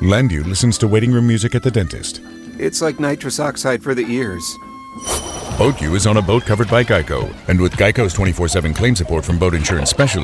Landu listens to waiting room music at the dentist. It's like nitrous oxide for the ears. BoatU is on a boat covered by Geico. And with Geico's 24/7 claim support from boat insurance specialists,